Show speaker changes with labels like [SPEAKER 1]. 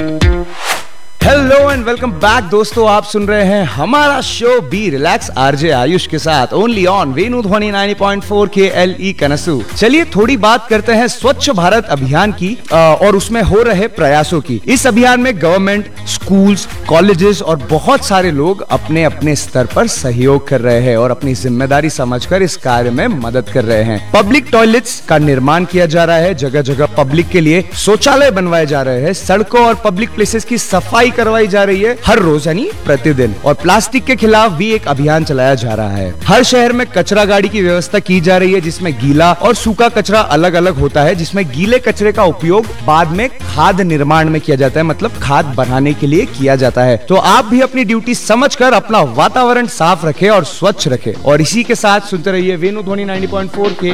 [SPEAKER 1] Hello and welcome back दोस्तों, आप सुन रहे हैं हमारा show be relax RJ Ayush के साथ ओनली ऑन वेनु ध्वनि 90.4 KLE कनसू। चलिए थोड़ी बात करते हैं स्वच्छ भारत अभियान की और उसमें हो रहे प्रयासों की। इस अभियान में गवर्नमेंट, स्कूल्स, कॉलेजेस और बहुत सारे लोग अपने अपने स्तर पर सहयोग कर रहे हैं और अपनी जिम्मेदारी समझकर इस कार्य में मदद कर रहे हैं। पब्लिक टॉयलेट्स का निर्माण किया जा रहा है, जगह जगह पब्लिक के लिए शौचालय बनवाए जा रहे हैं, सड़कों और पब्लिक प्लेसेस की सफाई करवाई जा रही है हर रोज यानी प्रतिदिन, और प्लास्टिक के खिलाफ भी एक अभियान चलाया जा रहा है। हर शहर में कचरा गाड़ी की व्यवस्था की जा रही है जिसमें गीला और सूखा कचरा अलग अलग होता है, जिसमें गीले कचरे का उपयोग बाद में खाद निर्माण में किया जाता है, मतलब खाद बनाने के लिए किया जाता है। तो आप भी अपनी ड्यूटी समझकर अपना वातावरण साफ रखें और स्वच्छ रखें। और इसी के साथ सुनते रहिए वेनु ध्वनि 90.4 के